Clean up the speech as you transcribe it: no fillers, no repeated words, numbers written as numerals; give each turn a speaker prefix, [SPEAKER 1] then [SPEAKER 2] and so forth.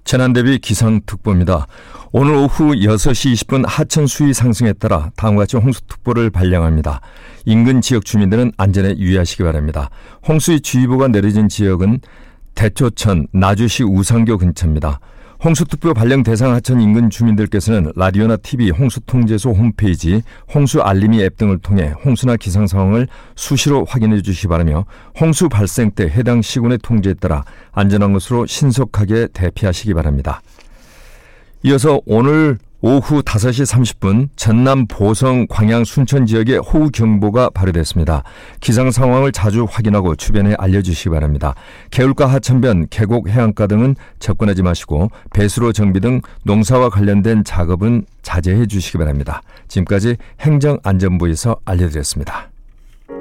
[SPEAKER 1] 재난 대비 기상특보입니다. 오늘 오후 6시 20분 하천 수위 상승에 따라 다음과 같이 홍수특보를 발령합니다. 인근 지역 주민들은 안전에 유의하시기 바랍니다. 홍수주의보가 내려진 지역은 대초천, 나주시 우상교 근처입니다. 홍수특보 발령 대상 하천 인근 주민들께서는 라디오나 TV, 홍수통제소 홈페이지, 홍수알림이 앱 등을 통해 홍수나 기상 상황을 수시로 확인해 주시기 바라며 홍수 발생 때 해당 시군의 통제에 따라 안전한 곳으로 신속하게 대피하시기 바랍니다. 이어서 오늘 오후 5시 30분 전남 보성, 광양, 순천 지역에 호우경보가 발효됐습니다. 기상 상황을 자주 확인하고 주변에 알려주시기 바랍니다. 개울가, 하천변, 계곡, 해안가 등은 접근하지 마시고 배수로 정비 등 농사와 관련된 작업은 자제해 주시기 바랍니다. 지금까지 행정안전부에서 알려드렸습니다.